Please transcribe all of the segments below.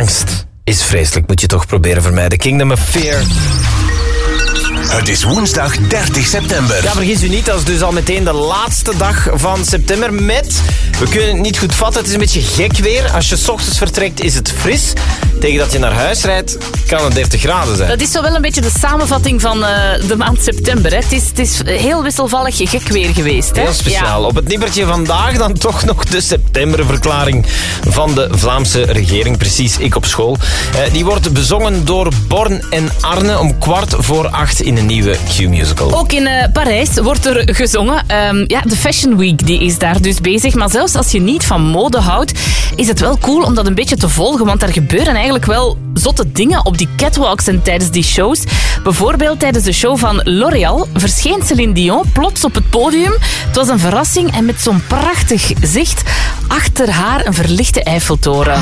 Angst is vreselijk, moet je toch proberen vermijden. Kingdom of Fear. Het is woensdag 30 september. Ja, vergis u niet, dat is dus al meteen de laatste dag van september met... We kunnen het niet goed vatten, het is een beetje gek weer. Als je 's ochtends vertrekt, is het fris. Tegen dat je naar huis rijdt, kan het 30 graden zijn. Dat is zo wel een beetje de samenvatting van de maand september. Hè. Het is heel wisselvallig gek weer geweest. Hè? Heel speciaal. Ja. Op het nippertje vandaag dan toch nog de septemberverklaring van de Vlaamse regering. Precies, ik op school. Die wordt bezongen door Born en Arne om 7:15 in een nieuwe Q-musical. Ook in Parijs wordt er gezongen. De Fashion Week die is daar dus bezig. Maar zelfs als je niet van mode houdt, is het wel cool om dat een beetje te volgen. Want daar gebeuren eigenlijk wel zotte dingen op die catwalks en tijdens die shows. Bijvoorbeeld tijdens de show van L'Oréal verscheen Céline Dion plots op het podium. Het was een verrassing en met zo'n prachtig zicht achter haar een verlichte Eiffeltoren.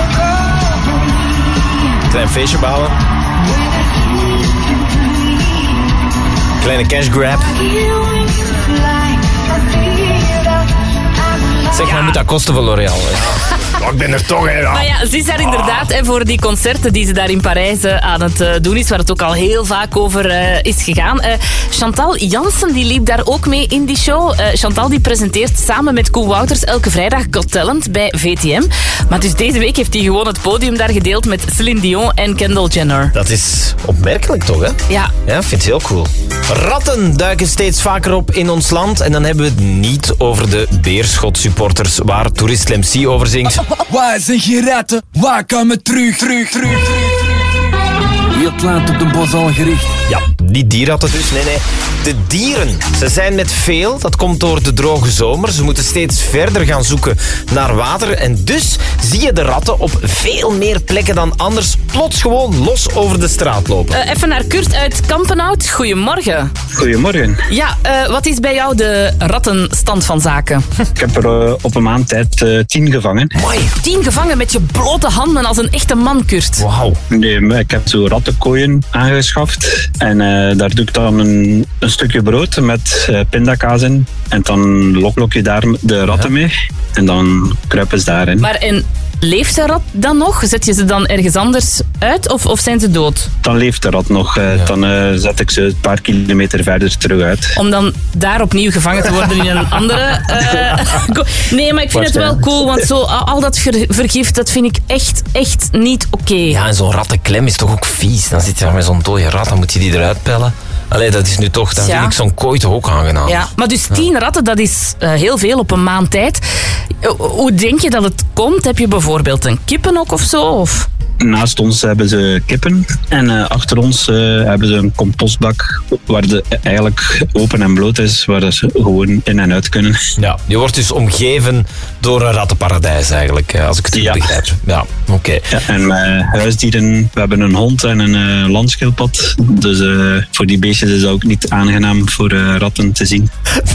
Klein feestje bouwen. Kleine cash grab. Zeg, maar moet dat kosten voor L'Oréal? Ja. Ik ben er toch, hè. Maar ja, ze is daar inderdaad voor die concerten die ze daar in Parijs aan het doen is, waar het ook al heel vaak over is gegaan. Chantal Jansen die liep daar ook mee in die show. Chantal die presenteert samen met Koen Wouters elke vrijdag Got Talent bij VTM. Maar dus deze week heeft hij gewoon het podium daar gedeeld met Céline Dion en Kendall Jenner. Dat is opmerkelijk toch, hè? Ja. Ja, vind het heel cool. Ratten duiken steeds vaker op in ons land. En dan hebben we het niet over de Beerschot-supporters waar toerist Lemcy over zingt. Waar zijn je ratten? Waar komen terug? Heel klein op de bos al gericht. Ja, niet die ratten dus, nee. De dieren. Ze zijn met veel, dat komt door de droge zomer. Ze moeten steeds verder gaan zoeken naar water. En dus zie je de ratten op veel meer plekken dan anders plots gewoon los over de straat lopen. Even naar Kurt uit Kampenhout. Goedemorgen. Goedemorgen. Ja, wat is bij jou de rattenstand van zaken? Ik heb er op een maand tijd 10 gevangen. Mooi. 10 gevangen met je blote handen als een echte man, Kurt. Wauw. Nee, maar ik heb zo rattenkooien aangeschaft. En daar doe ik dan een stukje brood met pindakaas in. En dan lok je daar de ratten mee. En dan kruipen ze daarin. Maar leeft de rat dan nog? Zet je ze dan ergens anders uit of zijn ze dood? Dan leeft de rat nog. Dan zet ik ze een paar kilometer verder terug uit. Om dan daar opnieuw gevangen te worden in een andere... Nee, maar ik vind het wel cool, want zo, al dat vergif, dat vind ik echt niet oké. Ja, en zo'n rattenklem is toch ook vies. Dan zit je daar met zo'n dode rat, dan moet je die eruit pellen. Allee, dat is nu toch... Dan vind ik zo'n kooi toch ook aangenaam. Ja, maar dus 10 ratten, dat is heel veel op een maand tijd. Hoe denk je dat het komt? Heb je bijvoorbeeld een kippenhok of zo? Of? Naast ons hebben ze kippen en achter ons hebben ze een compostbak waar het eigenlijk open en bloot is, waar ze gewoon in en uit kunnen. Ja, je wordt dus omgeven door een rattenparadijs eigenlijk, als ik het goed begrijp. Ja, oké. Ja, en huisdieren, we hebben een hond en een landschildpad, dus voor die beestjes is het ook niet aangenaam voor ratten te zien.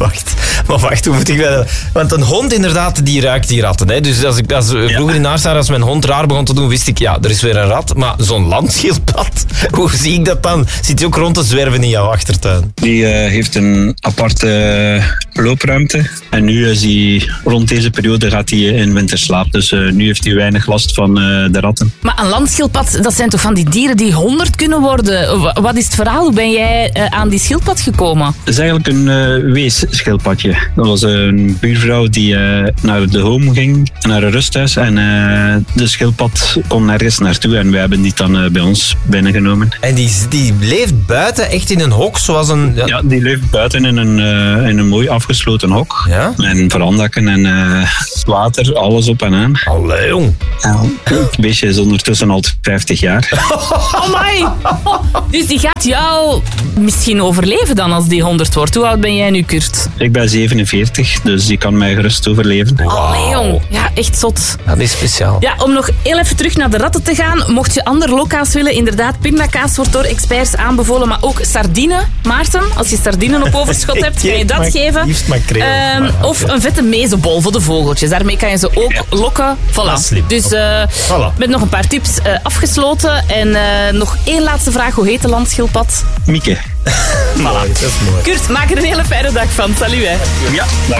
Wacht, hoe moet ik wel... Want een hond inderdaad, die ruikt die ratten. Hè? Dus vroeger in Naarstaar, als mijn hond raar begon te doen, wist ik, ja, er is weer een rat. Maar zo'n landschildpad, hoe zie ik dat dan? Zit hij ook rond te zwerven in jouw achtertuin? Die heeft een aparte loopruimte. En nu is hij, rond deze periode gaat hij in winterslaap. Dus nu heeft hij weinig last van de ratten. Maar een landschildpad, dat zijn toch van die dieren die 100 kunnen worden? Wat is het verhaal? Hoe ben jij aan die schildpad gekomen? Het is eigenlijk een weesschildpadje. Dat was een buurvrouw die naar de home ging, naar een rusthuis. En de schildpad kon nergens naartoe. En wij hebben die dan bij ons binnengenomen. En die leeft buiten, echt in een hok? Zoals een... Ja, die leeft buiten in een mooi afgesloten hok. Ja? En verandakken en water, alles op en aan. Allee, jong. Ja, het beestje is ondertussen al 50 jaar. Amai! Dus die gaat jou misschien overleven dan als die 100 wordt. Hoe oud ben jij nu, Kurt? Ik ben 47, dus die kan mij gerust overleven. Wow. Allee, jong. Ja, echt zot. Dat is speciaal. Ja, om nog heel even terug naar de ratten te gaan. Mocht je andere loka's willen, inderdaad, pindakaas wordt door experts aanbevolen, maar ook sardine. Maarten, als je sardinen op overschot hebt, kan je dat geven. Liefst makreel. Of een vette mezenbol voor de vogeltjes. Daarmee kan je ze ook lokken. Voilà. Dus met nog een paar tips afgesloten. En nog één laatste vraag. Hoe heet de landschildpad? Mieke. Voilà. Dat is mooi. Kurt, maak er een hele fijne dag van. Salut, hè. Ja, dag.